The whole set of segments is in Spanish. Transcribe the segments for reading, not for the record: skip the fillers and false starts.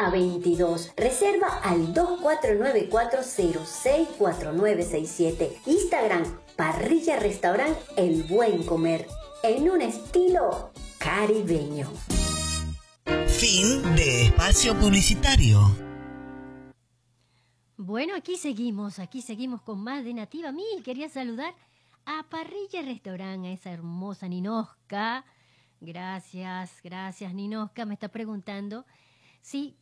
a 22. Reserva al 2494064967. Instagram, Parrilla Restaurant El Buen Comer, en un estilo caribeño. Fin de espacio publicitario. Bueno, aquí seguimos con más de Nativa Mil. Quería saludar a Parrilla Restaurant, a esa hermosa Ninosca. Gracias Ninosca. Me está preguntando si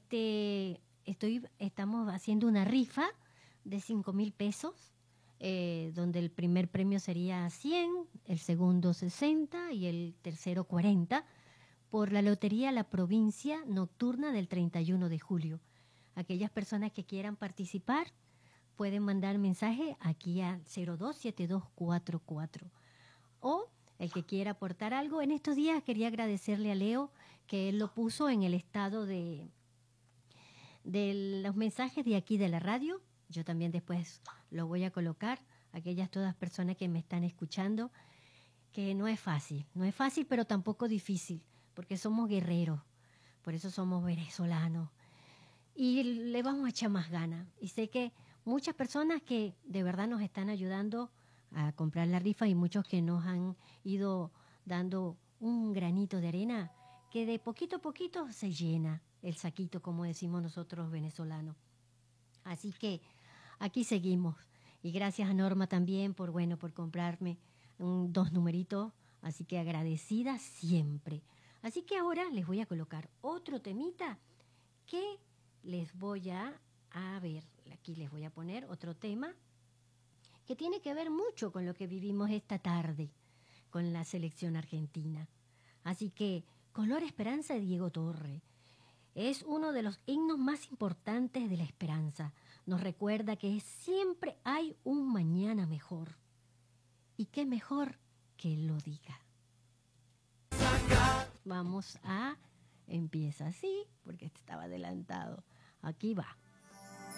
estamos haciendo una rifa de 5,000 pesos, donde el primer premio sería 100, el segundo 60 y el tercero 40, por la Lotería La Provincia Nocturna del 31 de julio. Aquellas personas que quieran participar pueden mandar mensaje aquí a 027244. O el que quiera aportar algo. En estos días quería agradecerle a Leo que él lo puso en el estado de los mensajes de aquí de la radio. Yo también después lo voy a colocar. Aquellas todas personas que me están escuchando, que no es fácil, pero tampoco difícil, porque somos guerreros, por eso somos venezolanos. Y le vamos a echar más ganas. Y sé que muchas personas que de verdad nos están ayudando a comprar la rifa y muchos que nos han ido dando un granito de arena, que de poquito a poquito se llena el saquito, como decimos nosotros venezolanos. Así que aquí seguimos. Y gracias a Norma también por comprarme 2 numeritos. Así que agradecida siempre. Así que ahora les voy a colocar otro temita que les voy a ver, aquí les voy a poner otro tema que tiene que ver mucho con lo que vivimos esta tarde con la selección argentina. Así que Color Esperanza de Diego Torre es uno de los himnos más importantes de la esperanza. Nos recuerda que siempre hay un mañana mejor. ¿Y qué mejor que él lo diga? Empieza así, porque estaba adelantado. Aquí va.